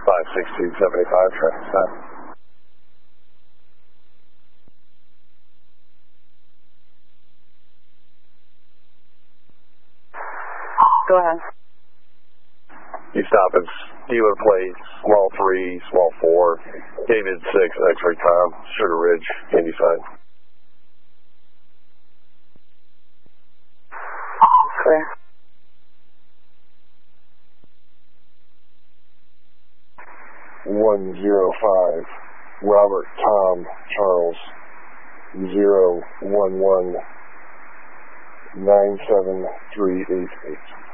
56275, traffic stop. Go ahead. You stop at dealer plate, small 3, small 4, David 6, X-ray Tom, Sugar Ridge, Handyside. Clear. $105, Robert Tom Charles, 011 97388.